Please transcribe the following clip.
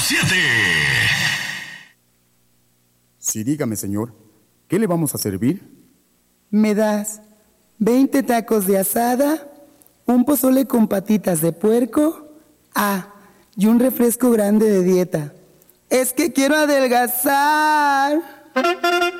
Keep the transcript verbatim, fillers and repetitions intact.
siete. Sí, dígame, señor. ¿Qué le vamos a servir? ¿Me das veinte tacos de asada, un pozole con patitas de puerco? Ah, y un refresco grande de dieta. Es que quiero adelgazar.